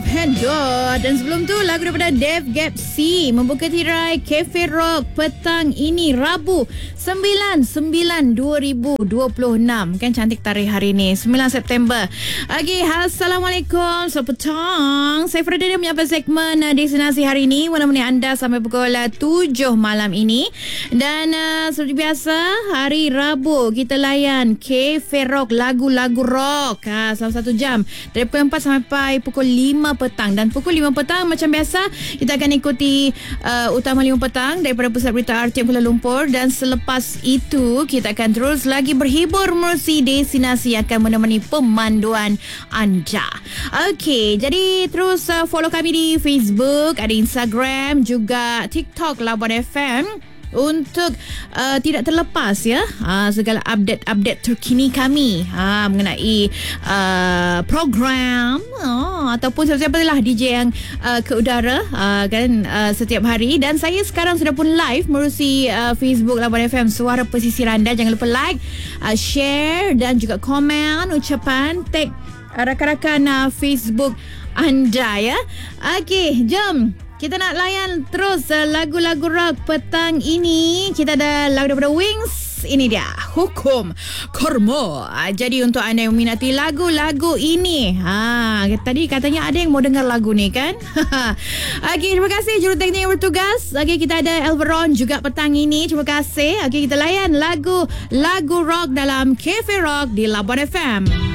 Dave Hendor. Dan sebelum tu lagu daripada Dave Gap C membuka tirai Cafe Rock petang ini Rabu 9/9/2026. Kan cantik tarikh hari ni 9 September. Okay, Assalamualaikum, selamat petang. Saya Ferdinand menyapa segmen destinasi hari ini menemani anda sampai pukul 7 malam ini. Dan seperti biasa hari Rabu kita layan Cafe Rock, lagu-lagu rock selama 1 jam dari pukul 4 sampai pukul 5 petang. Dan pukul 5 petang macam biasa kita akan ikuti Utama 5 petang daripada Pusat Berita RTM Kuala Lumpur. Dan selepas itu kita akan terus lagi berhibur menerusi destinasi yang akan menemani pemanduan anda. Okey, jadi terus follow kami di Facebook, ada Instagram, juga TikTok Labuan FM untuk tidak terlepas ya segala update terkini kami mengenai program ataupun siapa-siapa lah DJ yang ke udara kan setiap hari. Dan saya sekarang sudah pun live menerusi Facebook Labuan FM Suara Pesisir anda. Jangan lupa like, share dan juga komen ucapan, tag rakan-rakan Facebook anda ya. Okey, jom kita nak layan terus lagu-lagu rock petang ini. Kita ada lagu daripada Wings. Ini dia, Hukum Karma. Jadi untuk anda yang minati lagu-lagu ini, tadi katanya ada yang mau dengar lagu ni kan? Okey, terima kasih juruteknik yang bertugas. Okey, kita ada Elveron juga petang ini. Terima kasih. Okey, kita layan lagu rock dalam Cafe Rock di Labuan FM.